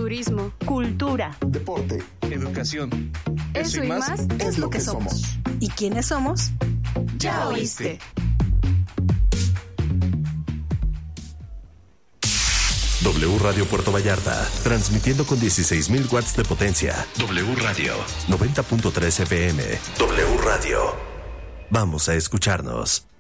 turismo, cultura, deporte, educación. Eso y más es lo que somos. ¿Y quiénes somos? Ya oíste. W Radio Puerto Vallarta, transmitiendo con 16,000 watts de potencia. W Radio, 90.3 FM. W Radio. Vamos a escucharnos.